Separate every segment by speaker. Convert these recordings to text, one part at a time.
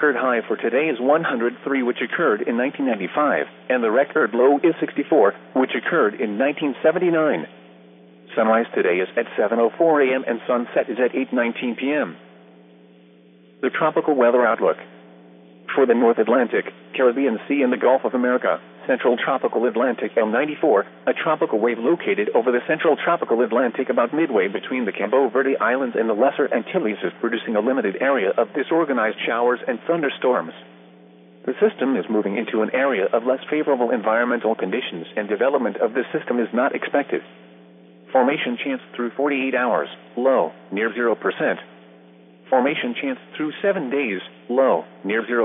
Speaker 1: record high for today is 103, which occurred in 1995, and the record low is 64, which occurred in 1979. Sunrise today is at 7:04 a.m. and sunset is at 8:19 p.m. The tropical weather outlook. For the North Atlantic, Caribbean Sea and the Gulf of America, Central Tropical Atlantic L94, a tropical wave located over the Central Tropical Atlantic about midway between the Cabo Verde Islands and the Lesser Antilles is producing a limited area of disorganized showers and thunderstorms. The system is moving into an area of less favorable environmental conditions, and development of this system is not expected. Formation chance through 48 hours, low, near 0%. Formation chance through 7 days, low, near 0%.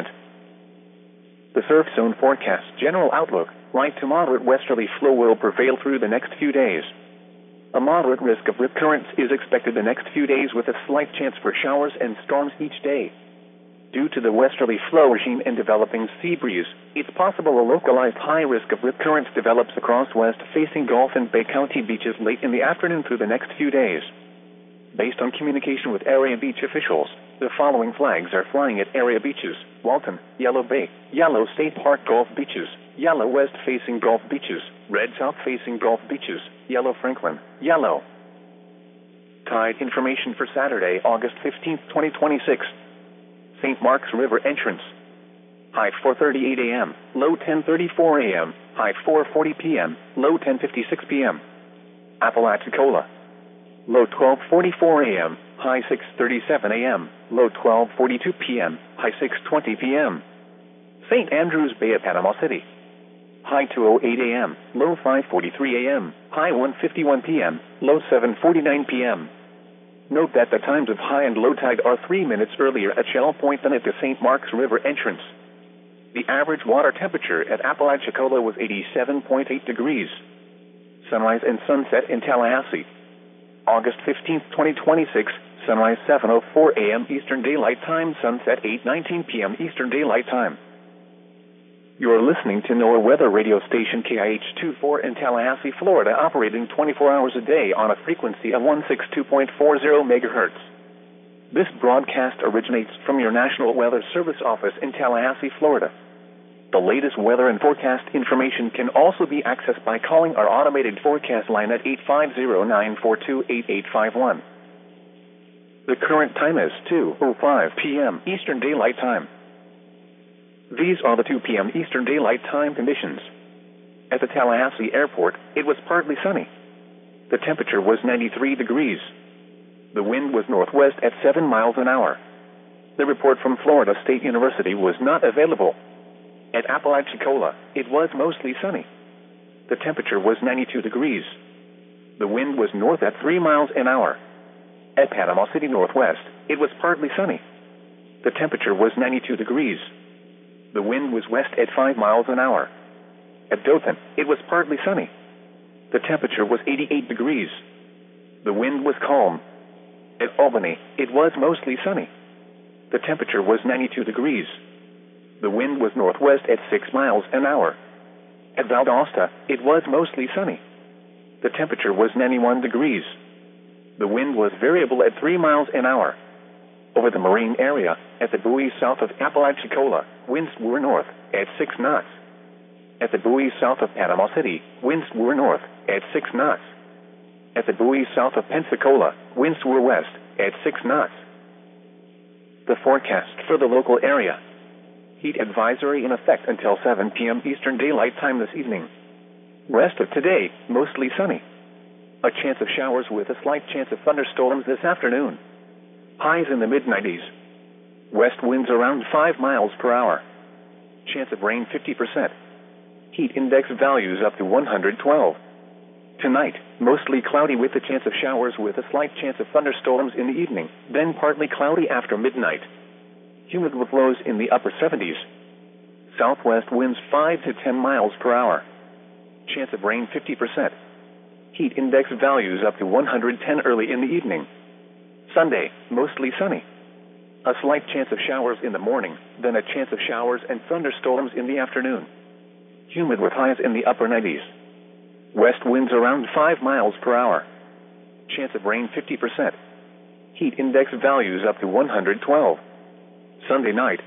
Speaker 1: The surf zone forecast general outlook, light to moderate westerly flow will prevail through the next few days. A moderate risk of rip currents is expected the next few days, with a slight chance for showers and storms each day. Due to the westerly flow regime and developing sea breeze, it's possible a localized high risk of rip currents develops across west-facing Gulf and Bay County beaches late in the afternoon through the next few days. Based on communication with area beach officials, the following flags are flying at area beaches: Walton, Yellow Bay, Yellow State Park Gulf beaches, Yellow West-facing Gulf beaches, Red South-facing Gulf beaches, Yellow Franklin, Yellow. Tide information for Saturday, August 15, 2026. St. Mark's River entrance. High 4:38 a.m., low 10:34 a.m., high 4:40 p.m., low 10:56 p.m. Apalachicola. Low 12:44 a.m., high 6:37 a.m., low 12:42 p.m., high 6:20 p.m. St. Andrews Bay at Panama City. High 2:08 a.m., low 5:43 a.m., high 1:51 p.m., low 7:49 p.m. Note that the times of high and low tide are 3 minutes earlier at Shell Point than at the St. Mark's River entrance. The average water temperature at Apalachicola was 87.8 degrees. Sunrise and sunset in Tallahassee. August 15, 2026, sunrise 7:04 a.m. Eastern Daylight Time, sunset 8:19 p.m. Eastern Daylight Time. You are listening to NOAA weather radio station KIH-24 in Tallahassee, Florida, operating 24 hours a day on a frequency of 162.40 MHz. This broadcast originates from your National Weather Service office in Tallahassee, Florida. The latest weather and forecast information can also be accessed by calling our automated forecast line at 850-942-8851. The current time is 2:05 p.m. Eastern Daylight Time. These are the 2 p.m. Eastern Daylight Time conditions. At the Tallahassee Airport, it was partly sunny. The temperature was 93 degrees. The wind was northwest at 7 miles an hour. The report from Florida State University was not available. At Apalachicola, it was mostly sunny. The temperature was 92 degrees. The wind was north at 3 miles an hour. At Panama City Northwest, it was partly sunny. The temperature was 92 degrees. The wind was west at 5 miles an hour. At Dothan, it was partly sunny. The temperature was 88 degrees. The wind was calm. At Albany, it was mostly sunny. The temperature was 92 degrees. The wind was northwest at 6 miles an hour. At Valdosta, it was mostly sunny. The temperature was 91 degrees. The wind was variable at 3 miles an hour. Over the marine area, at the buoys south of Apalachicola, winds were north at 6 knots. At the buoys south of Panama City, winds were north at 6 knots. At the buoys south of Pensacola, winds were west at 6 knots. The forecast for the local area. Heat advisory in effect until 7 p.m. Eastern Daylight Time this evening. Rest of today, mostly sunny. A chance of showers with a slight chance of thunderstorms this afternoon. Highs in the mid-90s. West winds around 5 miles per hour. Chance of rain 50%. Heat index values up to 112. Tonight, mostly cloudy with a chance of showers with a slight chance of thunderstorms in the evening, then partly cloudy after midnight. Humid with lows in the upper 70s. Southwest winds 5 to 10 miles per hour. Chance of rain 50%. Heat index values up to 110 early in the evening. Sunday, mostly sunny. A slight chance of showers in the morning, then a chance of showers and thunderstorms in the afternoon. Humid with highs in the upper 90s. West winds around 5 miles per hour. Chance of rain 50%. Heat index values up to 112. Sunday night,